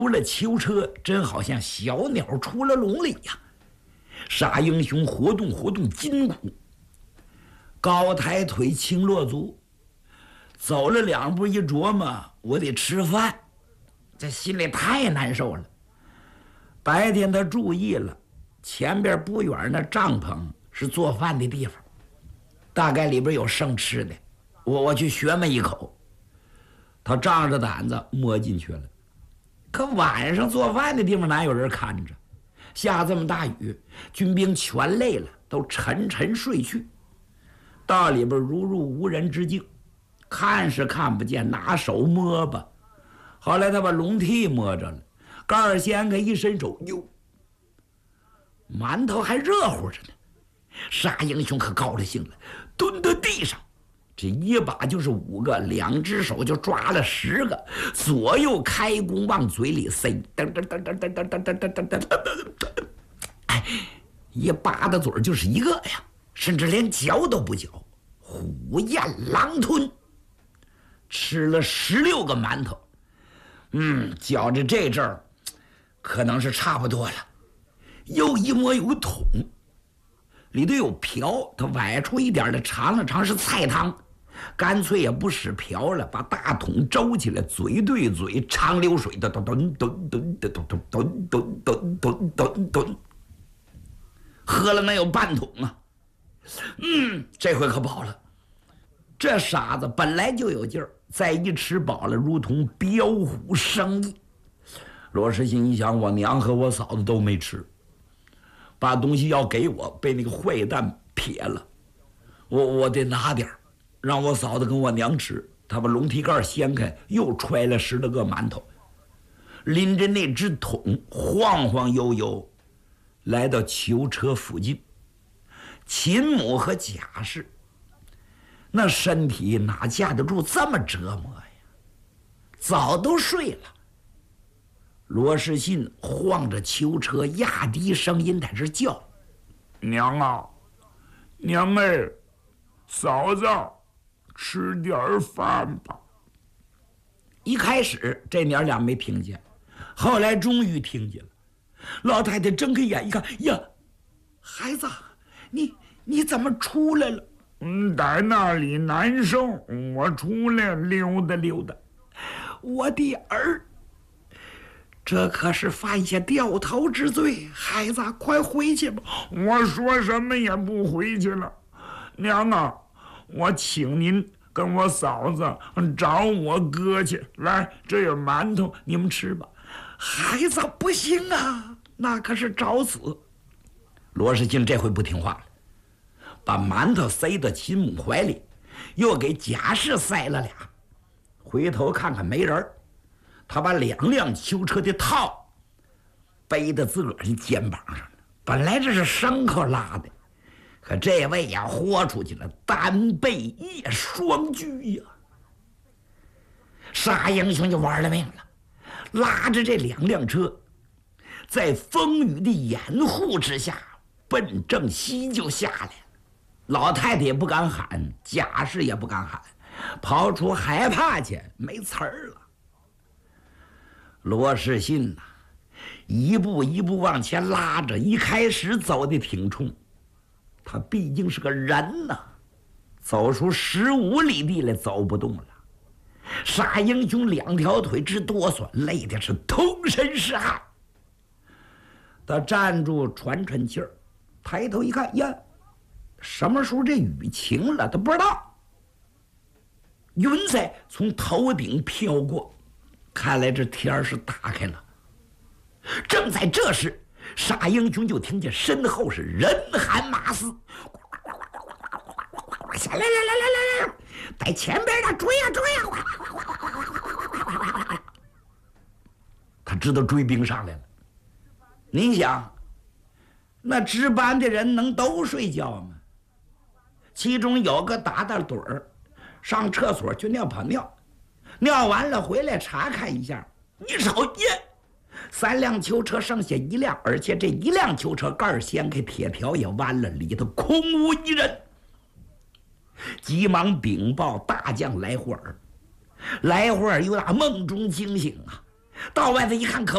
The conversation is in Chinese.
出了囚车，真好像小鸟出了笼里呀。沙英雄活动活动筋骨，高抬腿，轻落足，走了2步，一琢磨，我得吃饭，这心里太难受了。白天他注意了，前边不远那帐篷是做饭的地方，大概里边有剩吃的，我去学么一口。他仗着胆子摸进去了，可晚上做饭的地方哪有人看着？下这么大雨，军兵全累了，都沉沉睡去。到里边如入无人之境，看是看不见，拿手摸吧。后来他把笼屉摸着了，盖儿掀开一伸手，哟，馒头还热乎着呢。沙英雄可高了兴了，蹲到地上，这一把就是5个，2只手就抓了10个，左右开弓往嘴里塞，哎，一扒的嘴就是一个呀，甚至连嚼都不嚼，虎咽狼吞，吃了16个馒头。觉着这阵儿可能是差不多了。又一摸有个桶，里头有瓢，他崴出一点的尝了尝是菜汤，干脆也不使瓢了，把大桶周起来，嘴对嘴，长流水的咚咚咚咚咚咚咚咚咚咚咚咚，喝了能有半桶啊。这回可饱了。这傻子本来就有劲儿，再一吃饱了，如同彪虎生翼。罗世信一想，我娘和我嫂子都没吃，把东西要给我，被那个坏蛋撇了，我得拿点儿，让我嫂子跟我娘吃。他把笼屉盖掀开，又揣了10多个馒头，拎着那只桶晃晃悠悠来到囚车附近。秦母和贾氏那身体哪架得住这么折磨呀？早都睡了。罗世信晃着囚车，压低声音在这叫：“ 娘啊，娘儿，嫂子，吃点饭吧。” 一开始这娘俩没听见，后来终于听见了。老太太睁开眼一看，呀，孩子，你怎么出来了？ 在那里难受，我出来溜达溜达。 我的儿，这可是犯下掉头之罪，孩子，快回去吧。 我说什么也不回去了。娘啊，我请您跟我嫂子找我哥去。来，这有馒头，你们吃吧。 孩子，不行啊，那可是找死。罗世信这回不听话了，把馒头塞到秦母怀里，又给贾氏塞了俩。回头看看没人，他把2辆囚车的套背到自个儿的肩膀上了。本来这是牲口拉的，可这位呀豁出去了，单背夜双驹呀。沙英雄就玩了命了，拉着这2辆车，在风雨的掩护之下，奔正西就下来了。老太太也不敢喊，贾氏也不敢喊，跑出害怕去，没词儿了。罗世信呐，一步一步往前拉着，一开始走的挺冲，他毕竟是个人呐，走出15里地来走不动了。沙英雄2条腿直哆嗦，累的是通身是汗。他站住喘喘气儿，抬头一看，呀，什么时候这雨晴了？他不知道。云彩从头顶飘过，看来这天儿是打开了。正在这时，沙英雄就听见身后是人喊马嘶，来，在前边的追呀追呀！他知道追兵上来了。您想，那值班的人能都睡觉吗？其中有个打盹儿，上厕所去尿泡尿，尿完了回来查看一下，一瞅耶，3辆囚车剩下1辆，而且这1辆囚车盖掀开，铁条也弯了，里头空无一人。急忙禀报大将来霍尔，来霍尔又打梦中惊醒啊，到外头一看，可